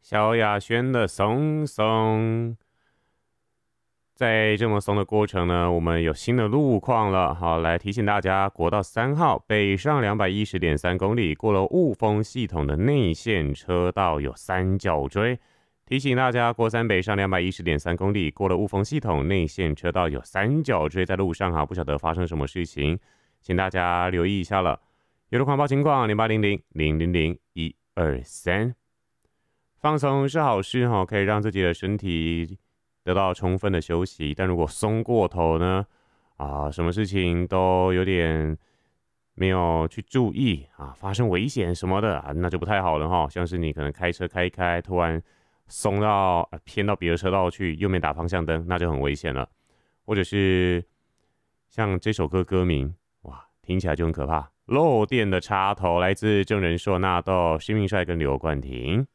萧亚轩的松松。在这么松的过程呢，我们有新的路况了。好，来提醒大家，国道3号北上210.3公里，过了雾峰系统的内线车道有三角锥。提醒大家，国三北上210.3公里，过了雾峰系统内线车道有三角锥在路上哈，不晓得发生什么事情，请大家留意一下了。有路况报情况0800-000-123。放松是好事哈，可以让自己的身体得到充分的休息。但如果松过头呢，什么事情都有点没有去注意啊，发生危险什么的啊，那就不太好了哈。像是你可能开车开一开，突然松到偏到别的车道去，又没打方向灯，那就很危险了。或者是像这首歌歌名，哇，听起来就很可怕。漏电的插头来自郑人硕、纳豆、施明帅跟刘冠廷。